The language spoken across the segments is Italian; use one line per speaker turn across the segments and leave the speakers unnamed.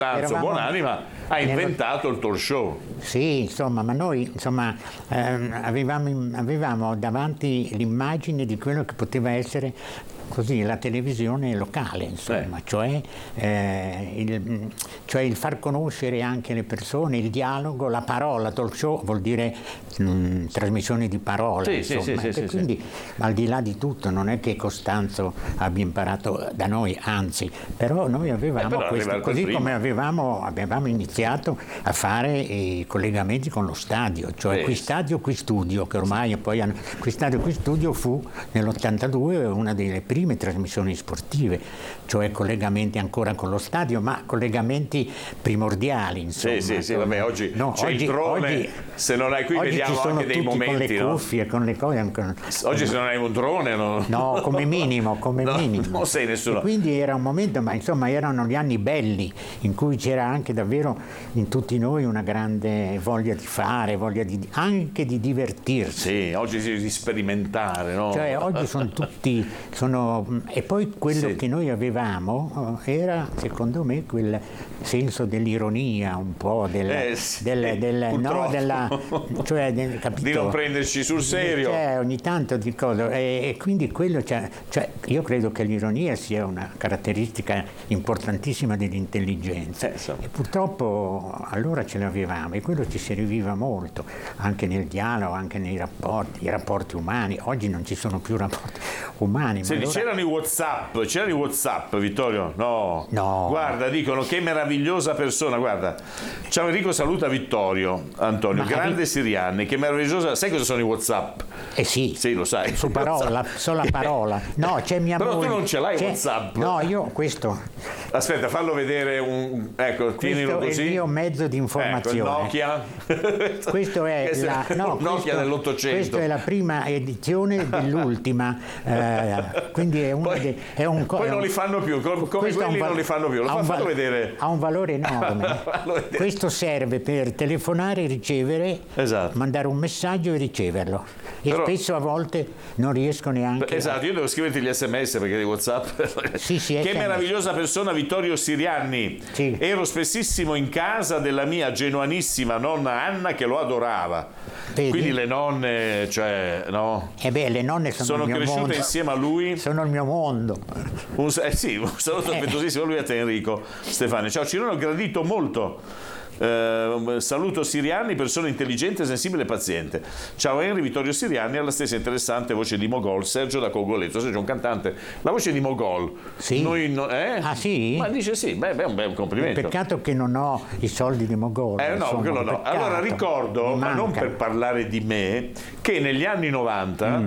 Costanzo Buonanima ha inventato il talk show.
Sì, insomma, ma noi avevamo davanti l'immagine di quello che poteva essere così la televisione locale, insomma, cioè il far conoscere anche le persone, il dialogo, la parola. Talk show vuol dire trasmissione di parola, quindi al di là di tutto non è che Costanzo abbia imparato da noi, anzi, però noi avevamo questo, così come avevamo iniziato a fare i collegamenti con lo stadio, cioè qui stadio, qui studio, che ormai poi qui stadio, qui studio fu nell'82 una delle prime trasmissioni sportive, cioè collegamenti ancora con lo stadio, ma collegamenti primordiali, insomma.
Sì, vabbè, oggi c'è il drone, se non hai qui vediamo anche dei momenti,
con le cuffie, con le cose.
Oggi se non hai un drone
no, come minimo,
non sei nessuno.
E quindi era un momento, ma insomma erano gli anni belli in cui c'era anche davvero in tutti noi una grande voglia di fare, anche di divertirsi.
Sì, oggi di sperimentare, no?
Cioè oggi e poi quello che noi avevamo era, secondo me, quel senso dell'ironia un po', capito?
Di non prenderci sul serio.
Ogni tanto di cosa. E quindi quello, io credo che l'ironia sia una caratteristica importantissima dell'intelligenza. E purtroppo allora ce l'avevamo e quello ci serviva molto, anche nel dialogo, anche nei rapporti umani. Oggi non ci sono più rapporti umani.
C'erano i WhatsApp, Vittorio? No. Guarda, dicono che meravigliosa persona, guarda. Ciao Enrico, saluta Vittorio Antonio, grande Sirianni, che meravigliosa. Sai cosa sono i WhatsApp?
Sì,
lo sai.
Su parola, sola parola. No, c'è mia
Però
moglie.
tu non ce l'hai WhatsApp?
No, io questo.
Aspetta, fallo vedere ecco, tienilo così.
Questo è il mio mezzo di informazione.
Ecco, Nokia.
Questo è
Nokia dell'800.
Questa è la prima edizione dell'ultima. Quindi è
poi non li fanno più, come quelli non li fanno più. Fallo vedere.
Ha un valore enorme. Questo serve per telefonare e ricevere, mandare un messaggio e riceverlo. Però, spesso a volte non riesco neanche.
Io devo scriverti gli SMS perché di WhatsApp. Che meravigliosa persona, Vittorio Sirianni.
Sì.
Ero spessissimo in casa della mia genuanissima nonna Anna che lo adorava.
Vedi?
Quindi le nonne, no?
Le nonne sono il mio
cresciute
mondo.
Insieme a lui.
Sono il mio mondo.
Un saluto affettuosissimo a lui e a te, Enrico Stefani. Ciao Cirone, ho gradito molto. Saluto Sirianni, persona intelligente, sensibile e paziente. Ciao Henry, Vittorio Sirianni ha la stessa interessante voce di Mogol, Sergio da Cogoleto. Sergio è un cantante, la voce di Mogol.
Sì.
Ah
sì?
Ma dice sì, è un bel complimento.
Peccato che non ho i soldi di Mogol.
Quello no. Allora ricordo, ma non per parlare di me, che negli anni 90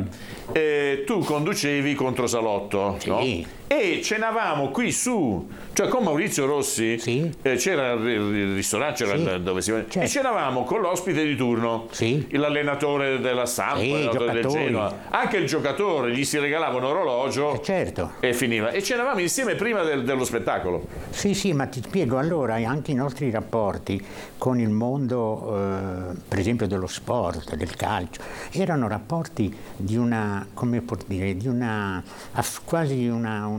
tu conducevi Controsalotto, no? E cenavamo qui su, cioè con Maurizio Rossi, c'era il ristorante, dove e cenavamo con l'ospite di turno, l'allenatore della Samp, del Genoa, anche il giocatore, gli si regalava un orologio e finiva. E cenavamo insieme prima dello spettacolo.
Sì, ma ti spiego, allora anche i nostri rapporti con il mondo, per esempio dello sport, del calcio, erano rapporti di una, come può dire, di una quasi una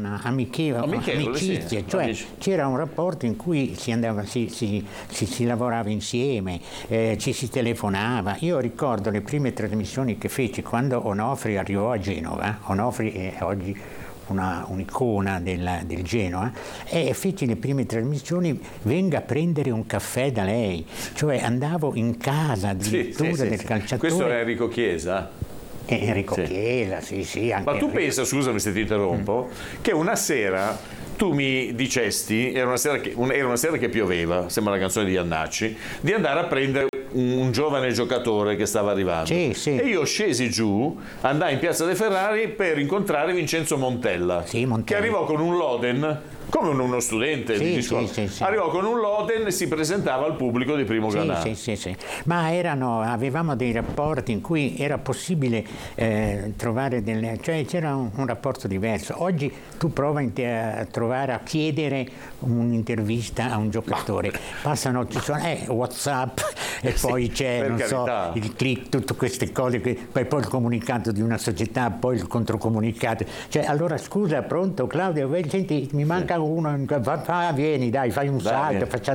amicizia, cioè c'era un rapporto in cui si andava, si lavorava insieme, ci si telefonava. Io ricordo le prime trasmissioni che feci quando Onofri arrivò a Genova. Onofri è oggi un'icona del Genoa, e feci le prime trasmissioni, venga a prendere un caffè da lei, cioè andavo in casa addirittura del calciatore.
Questo è Enrico Chiesa?
Chiesa, sì. Anche
ma tu pensa, scusami se ti interrompo, che una sera tu mi dicesti, era una sera che pioveva, sembra la canzone di Iannacci, di andare a prendere un giovane giocatore che stava arrivando. E io scesi giù, andai in Piazza dei Ferrari per incontrare Vincenzo Montella, che arrivò con un Loden, come uno studente di scuola. Arrivò con un Loden e si presentava al pubblico di Primo Granà.
Ma avevamo dei rapporti in cui era possibile trovare cioè c'era un rapporto diverso. Oggi tu prova a chiedere un'intervista a un giocatore, ci sono WhatsApp e poi c'è il click, tutte queste cose, poi il comunicato di una società, poi il controcomunicato. Cioè, allora scusa, pronto Claudio, senti, mi manca uno, vieni dai, fai un salto, facciamo